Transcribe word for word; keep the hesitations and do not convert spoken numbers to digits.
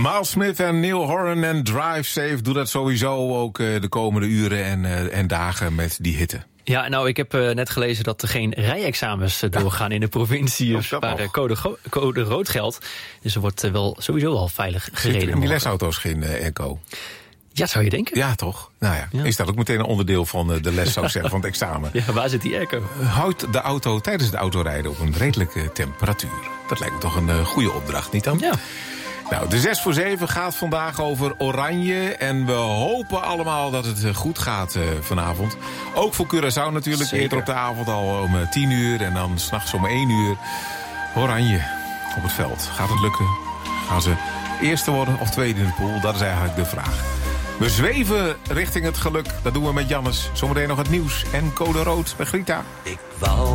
Miles Smith en Neil Horan en Drive Safe. Doe dat sowieso ook uh, de komende uren en, uh, en dagen met die hitte. Ja, nou, ik heb uh, net gelezen dat er geen rijexamens uh, doorgaan ja. in de provincie waar uh, code, code rood geldt. Dus er wordt uh, wel sowieso al veilig gereden. Zit er in die lesauto's geen uh, airco? Ja, zou je denken. Ja, toch? Nou ja, ja. Is dat ook meteen een onderdeel van uh, de les, zou ik zeggen, van het examen. Ja, waar zit die airco? Houdt de auto tijdens het autorijden op een redelijke temperatuur. Dat lijkt me toch een uh, goede opdracht, niet dan? Ja. Nou, de zes voor zeven gaat vandaag over Oranje. En we hopen allemaal dat het goed gaat uh, vanavond. Ook voor Curaçao natuurlijk. Zeker. Eerder op de avond al om uh, tien uur. En dan 's nachts om één uur. Oranje op het veld. Gaat het lukken? Gaan ze eerste worden of tweede in de pool? Dat is eigenlijk de vraag. We zweven richting het geluk. Dat doen we met Jannes. Zometeen nog het nieuws en code rood bij Grita. Ik wou